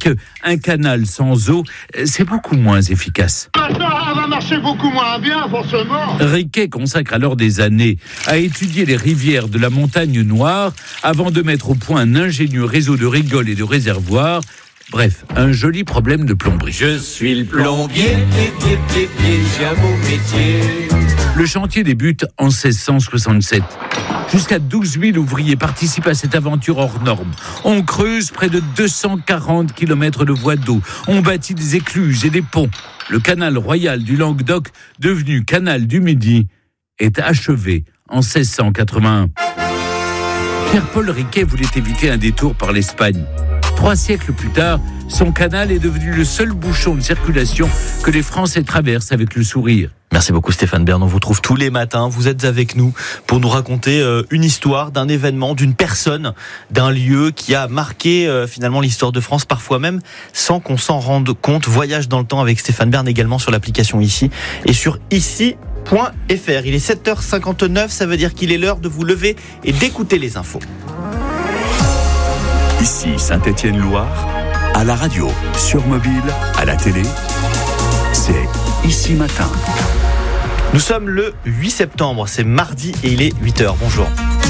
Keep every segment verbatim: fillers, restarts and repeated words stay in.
qu'un canal sans eau, c'est beaucoup moins efficace. Ça va marcher beaucoup moins bien, forcément. Riquet consacre alors des années à étudier les rivières de la montagne Noire avant de mettre au point un ingénieux réseau de rigoles et de réservoirs. Bref, un joli problème de plomberie. Je suis le plombier, pied, pied, pied, pied, j'ai un beau métier. Le chantier débute en seize cent soixante-sept. Jusqu'à douze mille ouvriers participent à cette aventure hors norme. On creuse près de deux cent quarante kilomètres de voies d'eau. On bâtit des écluses et des ponts. Le canal royal du Languedoc, devenu canal du Midi, est achevé en seize cent quatre-vingt-un. Pierre-Paul Riquet voulait éviter un détour par l'Espagne. Trois siècles plus tard, son canal est devenu le seul bouchon de circulation que les Français traversent avec le sourire. Merci beaucoup Stéphane Bern, on vous trouve tous les matins, vous êtes avec nous pour nous raconter euh, une histoire, d'un événement, d'une personne, d'un lieu qui a marqué euh, finalement l'histoire de France, parfois même sans qu'on s'en rende compte. Voyage dans le temps avec Stéphane Bern également sur l'application Ici et sur ici point f r. Il est sept heures cinquante-neuf, ça veut dire qu'il est l'heure de vous lever et d'écouter les infos. Ici Saint-Étienne-Loire, à la radio, sur mobile, à la télé, c'est Ici Matin. Nous sommes le huit septembre, c'est mardi et il est huit heures. Bonjour.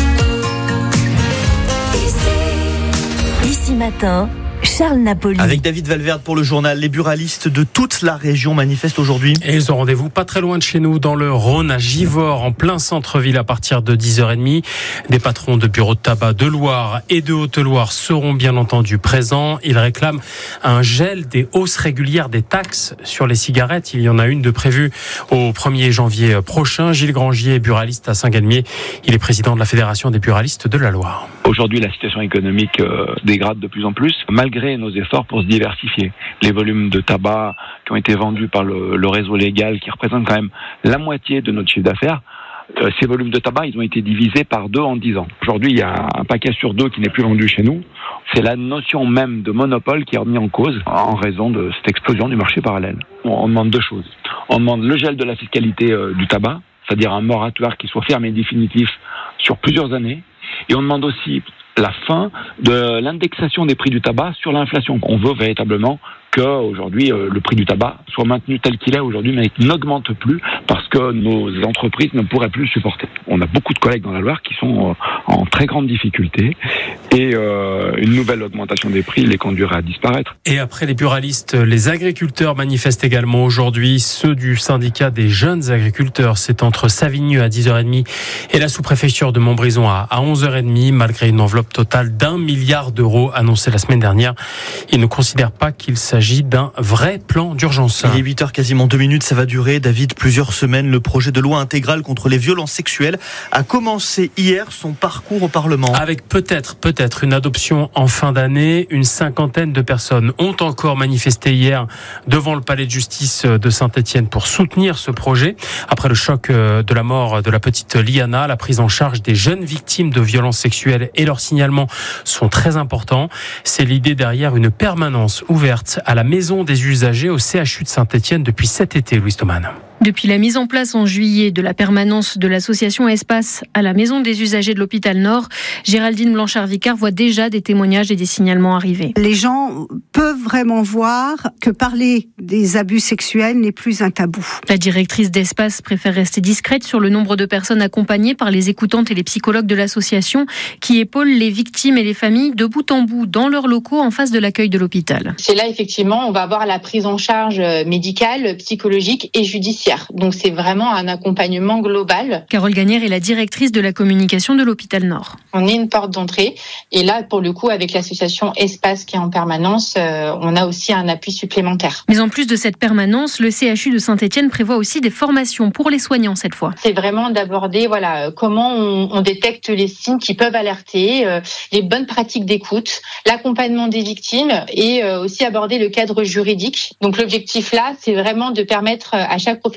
Ici Matin, Charles Napoli. Avec David Valverde pour le journal, les buralistes de toute la région manifestent aujourd'hui. Et ils ont rendez-vous pas très loin de chez nous, dans le Rhône, à Givors, en plein centre-ville, à partir de dix heures trente. Des patrons de bureaux de tabac de Loire et de Haute-Loire seront bien entendu présents. Ils réclament un gel des hausses régulières des taxes sur les cigarettes. Il y en a une de prévue au premier janvier prochain. Gilles Grangier, buraliste à Saint-Galmier. Il est président de la Fédération des buralistes de la Loire. Aujourd'hui, la situation économique euh, dégrade de plus en plus, malgré nos efforts pour se diversifier. Les volumes de tabac qui ont été vendus par le, le réseau légal, qui représentent quand même la moitié de notre chiffre d'affaires, euh, ces volumes de tabac, ils ont été divisés par deux en dix ans. Aujourd'hui, il y a un paquet sur deux qui n'est plus vendu chez nous. C'est la notion même de monopole qui est remise en cause en raison de cette explosion du marché parallèle. On, on demande deux choses. On demande le gel de la fiscalité euh, du tabac, c'est-à-dire un moratoire qui soit ferme et définitif sur plusieurs années. Et on demande aussi la fin de l'indexation des prix du tabac sur l'inflation. On veut véritablement qu'aujourd'hui, euh, le prix du tabac soit maintenu tel qu'il est aujourd'hui, mais qu'il n'augmente plus parce que nos entreprises ne pourraient plus le supporter. On a beaucoup de collègues dans la Loire qui sont euh, en très grande difficulté et euh, une nouvelle augmentation des prix les conduirait à disparaître. Et après les buralistes, les agriculteurs manifestent également aujourd'hui, ceux du syndicat des jeunes agriculteurs. C'est entre Savigneux à dix heures trente et la sous-préfecture de Montbrison à onze heures trente, malgré une enveloppe totale d'un milliard d'euros annoncée la semaine dernière. Ils ne considèrent pas qu'il s'agit d'un vrai plan d'urgence. Il est huit heures quasiment deux minutes, ça va durer, David, plusieurs semaines. Le projet de loi intégral contre les violences sexuelles a commencé hier son parcours au Parlement. Avec peut-être, peut-être une adoption en fin d'année. Une cinquantaine de personnes ont encore manifesté hier devant le palais de justice de Saint-Étienne pour soutenir ce projet. Après le choc de la mort de la petite Liana, la prise en charge des jeunes victimes de violences sexuelles et leur signalement sont très importants. C'est l'idée derrière une permanence ouverte à la maison des usagers au C H U de Saint-Étienne depuis cet été, Louise Thoman. Depuis la mise en place en juillet de la permanence de l'association Espace à la maison des usagers de l'hôpital Nord, Géraldine Blanchard-Vicard voit déjà des témoignages et des signalements arriver. Les gens peuvent vraiment voir que parler des abus sexuels n'est plus un tabou. La directrice d'Espace préfère rester discrète sur le nombre de personnes accompagnées par les écoutantes et les psychologues de l'association qui épaulent les victimes et les familles de bout en bout dans leurs locaux en face de l'accueil de l'hôpital. C'est là effectivement on va avoir la prise en charge médicale, psychologique et judiciaire. Donc c'est vraiment un accompagnement global. Carole Gagnère est la directrice de la communication de l'hôpital Nord. On est une porte d'entrée et là pour le coup avec l'association Espace qui est en permanence, euh, on a aussi un appui supplémentaire. Mais en plus de cette permanence, le C H U de Saint-Étienne prévoit aussi des formations pour les soignants cette fois. C'est vraiment d'aborder voilà comment on, on détecte les signes qui peuvent alerter, euh, les bonnes pratiques d'écoute, l'accompagnement des victimes et euh, aussi aborder le cadre juridique. Donc l'objectif là, c'est vraiment de permettre à chaque professionnel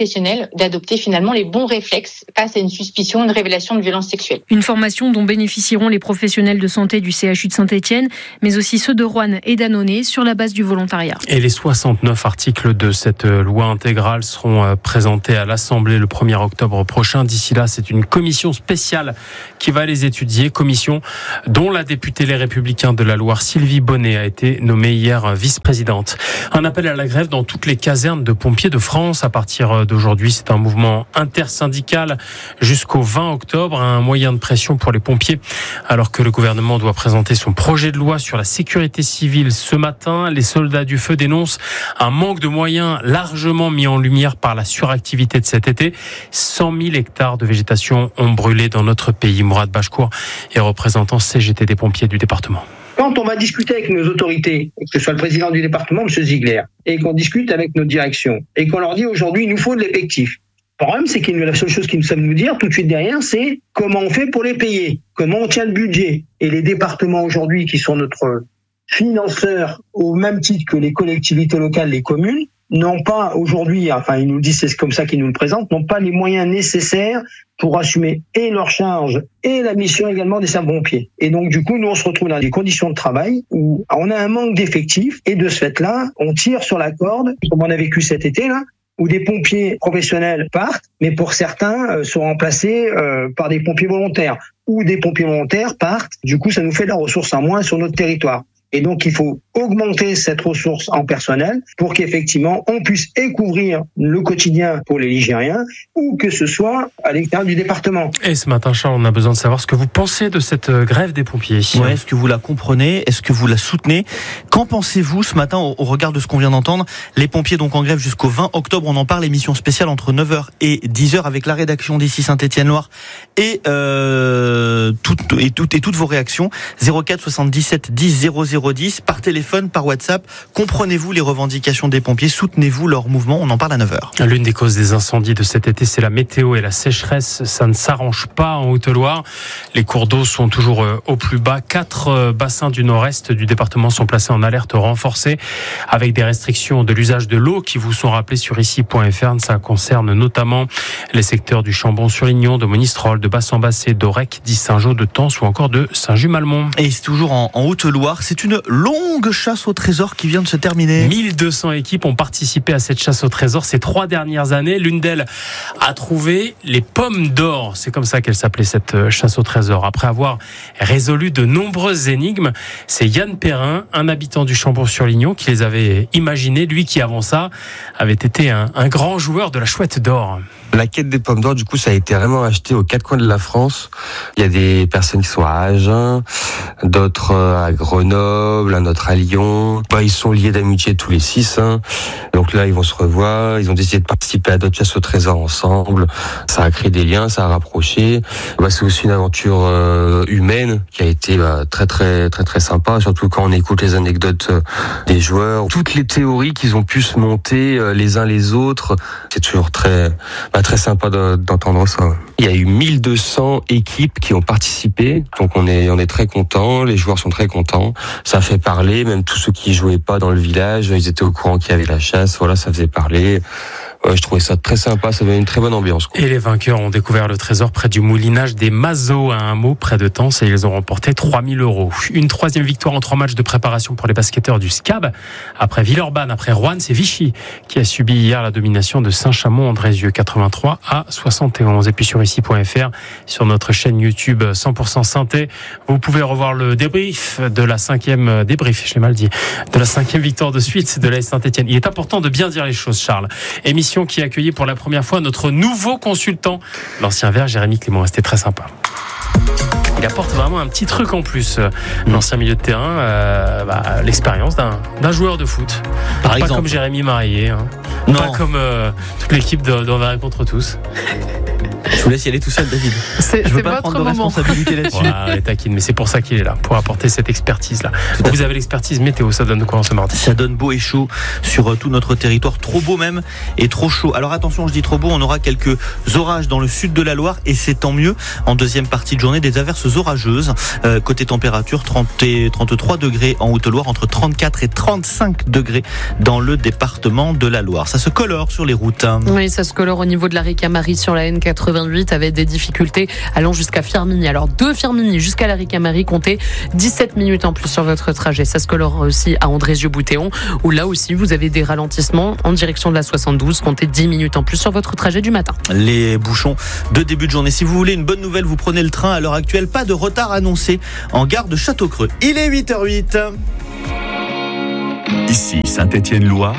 professionnels d'adopter finalement les bons réflexes face à une suspicion, une révélation de violence sexuelle. Une formation dont bénéficieront les professionnels de santé du C H U de Saint-Étienne, mais aussi ceux de Roanne et d'Annonay sur la base du volontariat. Et les soixante-neuf articles de cette loi intégrale seront présentés à l'Assemblée le premier octobre prochain. D'ici là, c'est une commission spéciale qui va les étudier. Commission dont la députée Les Républicains de la Loire, Sylvie Bonnet, a été nommée hier vice-présidente. Un appel à la grève dans toutes les casernes de pompiers de France à partir d'aujourd'hui. C'est un mouvement intersyndical jusqu'au vingt octobre, un moyen de pression pour les pompiers alors que le gouvernement doit présenter son projet de loi sur la sécurité civile ce matin. Les soldats du feu dénoncent un manque de moyens largement mis en lumière par la suractivité de cet été. cent mille hectares de végétation ont brûlé dans notre pays. Mourad Bachkour est représentant C G T des pompiers du département. Quand on va discuter avec nos autorités, que ce soit le président du département, M. Ziegler, et qu'on discute avec nos directions, et qu'on leur dit aujourd'hui, il nous faut de l'effectif. Le problème, c'est que la seule chose qu'ils nous savent nous dire tout de suite derrière, c'est comment on fait pour les payer, comment on tient le budget. Et les départements aujourd'hui, qui sont notre financeurs au même titre que les collectivités locales, les communes, n'ont pas aujourd'hui, enfin ils nous disent, c'est comme ça qu'ils nous le présentent, n'ont pas les moyens nécessaires pour assumer et leurs charges et la mission également des sapeurs-pompiers. Et donc du coup, nous on se retrouve dans des conditions de travail où on a un manque d'effectifs et de ce fait-là, on tire sur la corde, comme on a vécu cet été-là, où des pompiers professionnels partent, mais pour certains euh, sont remplacés euh, par des pompiers volontaires, ou des pompiers volontaires partent, du coup ça nous fait de la ressource en moins sur notre territoire. Et donc, il faut augmenter cette ressource en personnel pour qu'effectivement, on puisse et couvrir le quotidien pour les Ligériens ou que ce soit à l'extérieur du département. Et ce matin, Charles, on a besoin de savoir ce que vous pensez de cette grève des pompiers. Ouais, est-ce que vous la comprenez ? Est-ce que vous la soutenez ? Qu'en pensez-vous ce matin au regard de ce qu'on vient d'entendre ? Les pompiers donc en grève jusqu'au vingt octobre. On en parle, émission spéciale entre neuf heures et dix heures avec la rédaction d'ici Saint-Étienne-Loire et, euh, toutes, et, toutes, et toutes vos réactions. zéro quatre soixante-dix-sept dix zéro zéro dix par téléphone, par WhatsApp. Comprenez-vous les revendications des pompiers ? Soutenez-vous leur mouvement ? On en parle à neuf heures. L'une des causes des incendies de cet été, c'est la météo et la sécheresse. Ça ne s'arrange pas en Haute-Loire. Les cours d'eau sont toujours au plus bas. Quatre bassins du nord-est du département sont placés en alerte renforcée avec des restrictions de l'usage de l'eau qui vous sont rappelées sur ici point f r. Ça concerne notamment les secteurs du Chambon-sur-Lignon, de Monistrol, de Bassan-Bassé, d'Aurec, d'Issingeau, de Tence ou encore de Saint-Just-Malmont. Et c'est toujours en, en Haute-Loire. C'est une longue chasse au trésor qui vient de se terminer. mille deux cents équipes ont participé à cette chasse au trésor ces trois dernières années. L'une d'elles a trouvé les pommes d'or. C'est comme ça qu'elle s'appelait, cette chasse au trésor. Après avoir résolu de nombreuses énigmes, c'est Yann Perrin, un habitant du Chambon-sur-Lignon, qui les avait imaginées. Lui qui, avant ça, avait été un, un grand joueur de la chouette d'or. La quête des pommes d'or, du coup, ça a été vraiment acheté aux quatre coins de la France. Il y a des personnes qui sont à Agen, d'autres à Grenoble, un autre à Lyon. Bah, ils sont liés d'amitié tous les six. Hein. Donc là, ils vont se revoir. Ils ont décidé de participer à d'autres chasses au trésor ensemble. Ça a créé des liens, ça a rapproché. Bah, c'est aussi une aventure euh, humaine qui a été bah, très très très très sympa. Surtout quand on écoute les anecdotes euh, des joueurs, toutes les théories qu'ils ont pu se monter euh, les uns les autres. C'est toujours très bah, très sympa de, d'entendre ça. Il y a eu mille deux cents équipes qui ont participé, donc on est on est très contents. Les joueurs sont très contents. Ça fait parler, même tous ceux qui jouaient pas dans le village, ils étaient au courant qu'il y avait la chasse. Voilà, ça faisait parler. Ouais, je trouvais ça très sympa, ça donnait une très bonne ambiance, quoi. Et les vainqueurs ont découvert le trésor près du moulinage des Mazots à un mot près de Tence et ils ont remporté trois mille euros. Une troisième victoire en trois matchs de préparation pour les basketteurs du S C A B. Après Villeurbanne, après Roanne, c'est Vichy qui a subi hier la domination de Saint-Chamond-Andrézieux, quatre-vingt-trois à soixante et onze. Et puis sur ici point f r, sur notre chaîne YouTube cent pour cent Synthé, vous pouvez revoir le débrief de la cinquième débrief, je l'ai mal dit, de la cinquième victoire de suite de l'A S Saint-Étienne. Il est important de bien dire les choses, Charles. Émission qui a accueilli pour la première fois notre nouveau consultant, l'ancien vert Jérémy Clément. C'était très sympa. Il apporte vraiment un petit truc en plus, l'ancien milieu de terrain, euh, bah, l'expérience d'un, d'un joueur de foot. Par pas exemple. Comme Jérémy Marié, hein. Non. Pas comme euh, toute l'équipe de, d'Envers et contre tous. Je vous laisse y aller tout seul, David. C'est, je veux c'est pas votre prendre de moment. responsabilité là-dessus. Voilà, elle est taquine, mais c'est pour ça qu'il est là, pour apporter cette expertise-là. Vous avez l'expertise météo, ça donne quoi en ce mardi? Ça donne beau et chaud sur euh, tout notre territoire, trop beau même et trop chaud. Alors attention, je dis trop beau, on aura quelques orages dans le sud de la Loire et c'est tant mieux. En deuxième partie de journée, des averses orageuses. Euh, côté température, trente et trente-trois degrés en Haute-Loire, entre trente-quatre et trente-cinq degrés dans le département de la Loire. Ça se colore sur les routes. Oui, ça se colore au niveau de la Ricamarie sur la N quatre-vingt-huit avec des difficultés allant jusqu'à Firminy. Alors de Firminy jusqu'à la Ricamarie, comptez dix-sept minutes en plus sur votre trajet. Ça se colore aussi à Andrézieux-Boutéon où là aussi vous avez des ralentissements en direction de la soixante-douze. Comptez dix minutes en plus sur votre trajet du matin. Les bouchons de début de journée. Si vous voulez une bonne nouvelle, vous prenez le train. À l'heure actuelle, pas de retard annoncé en gare de Château-Creux. Il est huit heures huit. Ici Saint-Étienne-Loire.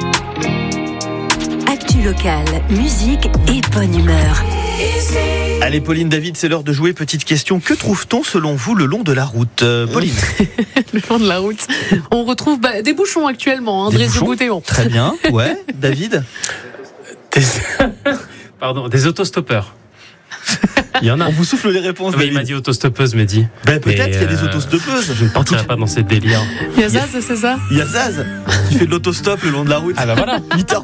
Actu locale, musique et bonne humeur. Allez Pauline, David, c'est l'heure de jouer. Petite question, que trouve-t-on selon vous le long de la route? euh, Pauline? Le long de la route, on retrouve bah, des bouchons actuellement, Andrézieux-Boutéon. Très bien, ouais. David? Des... Pardon, des autostoppeurs. Il y en a. On vous souffle les réponses. Oui, il m'a dit autostoppeuse, Mehdi. Ben, peut-être qu'il y a des euh, autostoppeuses. Je ne partirai pas dans ces délires. Il y a Zaz, c'est ça? Il y a Zaz qui fait de l'autostop le long de la route. Ah bah voilà. huit heures